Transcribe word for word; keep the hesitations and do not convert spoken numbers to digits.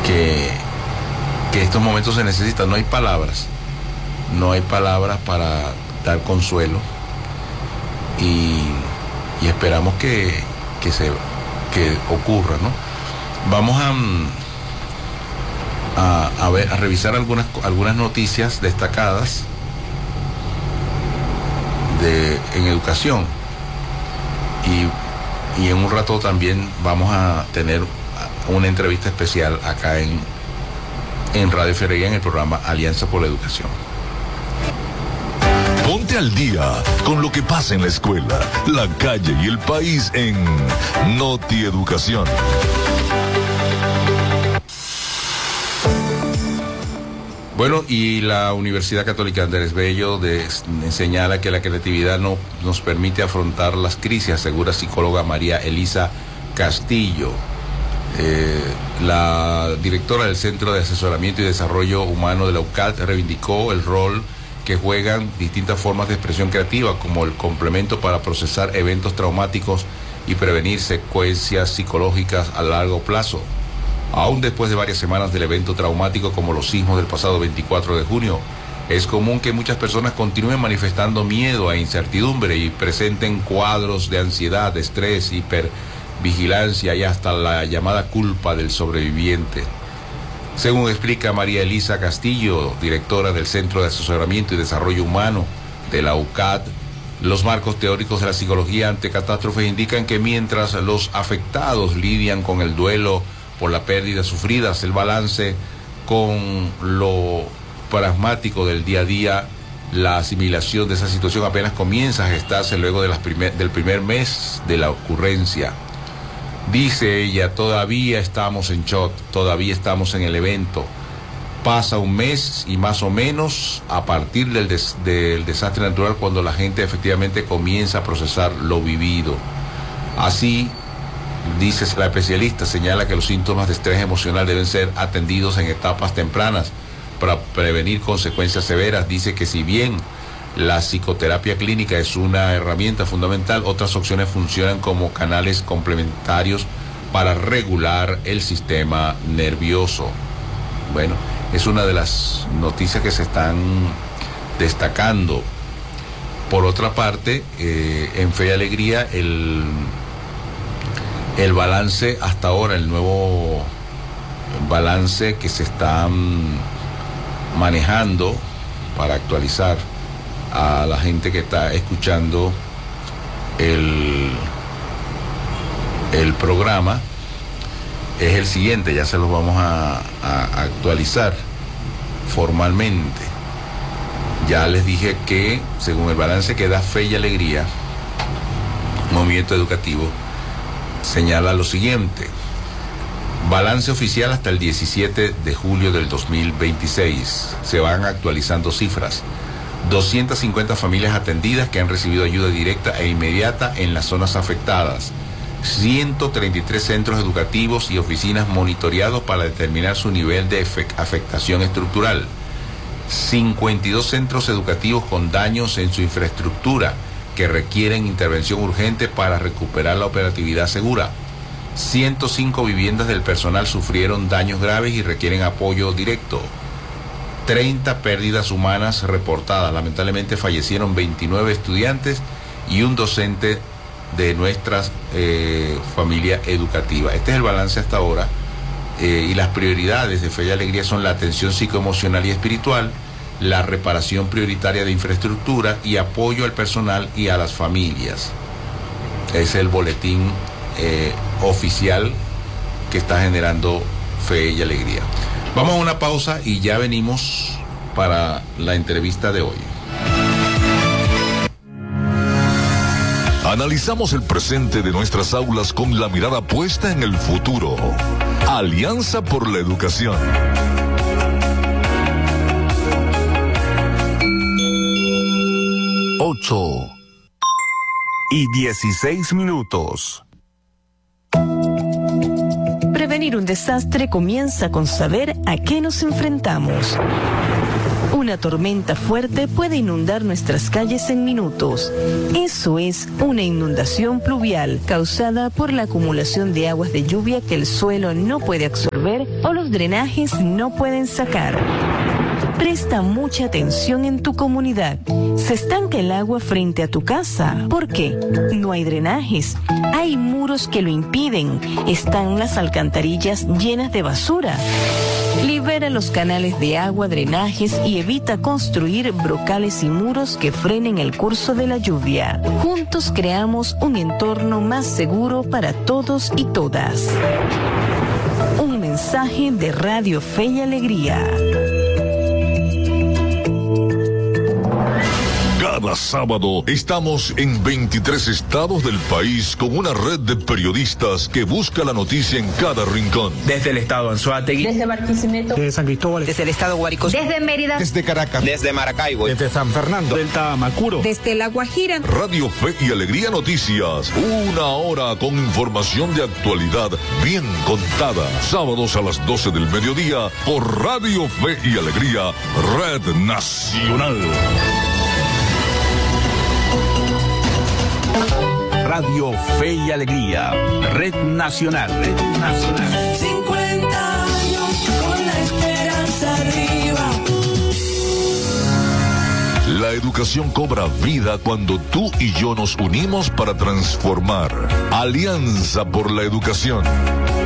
que, que estos momentos se necesitan. No hay palabras, no hay palabras para dar consuelo y, y esperamos que, que, se, que ocurra, ¿no? Vamos a, a, a, ver, a revisar algunas, algunas noticias destacadas de, en educación y, y en un rato también vamos a tener una entrevista especial acá en, en Radio Ferreira en el programa Alianza por la Educación. Ponte al día con lo que pasa en la escuela, la calle y el país en Noti Educación. Bueno, y la Universidad Católica Andrés Bello de, de, señala que la creatividad no nos permite afrontar las crisis, asegura psicóloga María Elisa Castillo. Eh, la directora del Centro de Asesoramiento y Desarrollo Humano de la U C A D reivindicó el rol que juegan distintas formas de expresión creativa como el complemento para procesar eventos traumáticos y prevenir secuencias psicológicas a largo plazo. Aún después de varias semanas del evento traumático como los sismos del pasado veinticuatro de junio, es común que muchas personas continúen manifestando miedo e incertidumbre y presenten cuadros de ansiedad, estrés, hipervigilancia y hasta la llamada culpa del sobreviviente. Según explica María Elisa Castillo, directora del Centro de Asesoramiento y Desarrollo Humano de la U C A D, los marcos teóricos de la psicología ante catástrofes indican que mientras los afectados lidian con el duelo por la pérdida sufridas, el balance con lo pragmático del día a día, la asimilación de esa situación apenas comienza a gestarse luego de las primer, del primer mes de la ocurrencia. Dice ella, todavía estamos en shock, todavía estamos en el evento. Pasa un mes y más o menos a partir del, des, del desastre natural cuando la gente efectivamente comienza a procesar lo vivido. Así, dice la especialista, señala que los síntomas de estrés emocional deben ser atendidos en etapas tempranas para prevenir consecuencias severas. Dice que si bien la psicoterapia clínica es una herramienta fundamental, otras opciones funcionan como canales complementarios para regular el sistema nervioso. Bueno, es una de las noticias que se están destacando. Por otra parte, eh, en Fe y Alegría, el, el balance hasta ahora, el nuevo balance que se está um, manejando para actualizar a la gente que está escuchando el, el programa es el siguiente, ya se los vamos a, a actualizar formalmente. Ya les dije que según el balance que da Fe y Alegría, Movimiento Educativo, señala lo siguiente: balance oficial hasta el diecisiete de julio del dos mil veintiséis, se van actualizando cifras. doscientas cincuenta familias atendidas que han recibido ayuda directa e inmediata en las zonas afectadas. ciento treinta y tres centros educativos y oficinas monitoreados para determinar su nivel de afectación estructural. cincuenta y dos centros educativos con daños en su infraestructura que requieren intervención urgente para recuperar la operatividad segura. ciento cinco viviendas del personal sufrieron daños graves y requieren apoyo directo. treinta pérdidas humanas reportadas. Lamentablemente fallecieron veintinueve estudiantes y un docente de nuestra eh, familia educativa. Este es el balance hasta ahora eh, y las prioridades de Fe y Alegría son la atención psicoemocional y espiritual, la reparación prioritaria de infraestructura y apoyo al personal y a las familias. Es el boletín eh, oficial que está generando Fe y Alegría. Vamos a una pausa y ya venimos para la entrevista de hoy. Analizamos el presente de nuestras aulas con la mirada puesta en el futuro. Alianza por la Educación. Ocho y dieciséis minutos. Prevenir un desastre comienza con saber a qué nos enfrentamos. Una tormenta fuerte puede inundar nuestras calles en minutos. Eso es una inundación pluvial causada por la acumulación de aguas de lluvia que el suelo no puede absorber o los drenajes no pueden sacar. Presta mucha atención en tu comunidad. Se estanca el agua frente a tu casa. ¿Por qué? No hay drenajes. Hay muros que lo impiden. Están las alcantarillas llenas de basura. Libera los canales de agua, drenajes y evita construir brocales y muros que frenen el curso de la lluvia. Juntos creamos un entorno más seguro para todos y todas. Un mensaje de Radio Fe y Alegría. Cada sábado estamos en veintitrés estados del país con una red de periodistas que busca la noticia en cada rincón. Desde el estado Anzoátegui, desde Barquisimeto, desde San Cristóbal, desde el estado Guárico, desde Mérida, desde Caracas, desde Maracaibo, desde San Fernando, del Tamacuro, desde La Guajira. Radio Fe y Alegría Noticias, una hora con información de actualidad bien contada. Sábados a las doce del mediodía por Radio Fe y Alegría, Red Nacional. Radio Fe y Alegría, Red Nacional, Red Nacional. cincuenta años con la esperanza arriba. La educación cobra vida cuando tú y yo nos unimos para transformar. Alianza por la Educación.